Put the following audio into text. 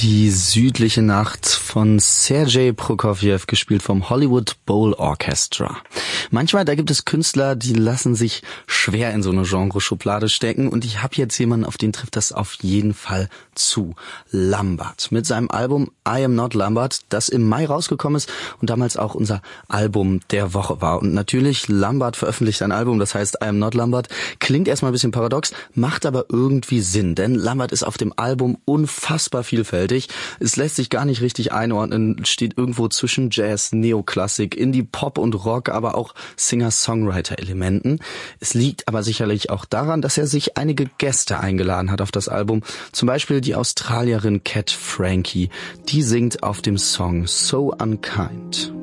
Die südliche Nacht von Sergei Prokofjew, gespielt vom Hollywood Bowl Orchestra. Manchmal, da gibt es Künstler, die lassen sich schwer in so eine Genreschublade stecken, und ich habe jetzt jemanden, auf den trifft das auf jeden Fall zu. Lambert mit seinem Album I Am Not Lambert, das im Mai rausgekommen ist und damals auch unser Album der Woche war. Und natürlich, Lambert veröffentlicht ein Album, das heißt I Am Not Lambert. Klingt erstmal ein bisschen paradox, macht aber irgendwie Sinn, denn Lambert ist auf dem Album unfassbar vielfältig. Es lässt sich gar nicht richtig einordnen, steht irgendwo zwischen Jazz, Neoklassik, Indie, Pop und Rock, aber auch Singer-Songwriter-Elementen. Es liegt aber sicherlich auch daran, dass er sich einige Gäste eingeladen hat auf das Album. Zum Beispiel die Australierin Cat Frankie. Die singt auf dem Song So Unkind.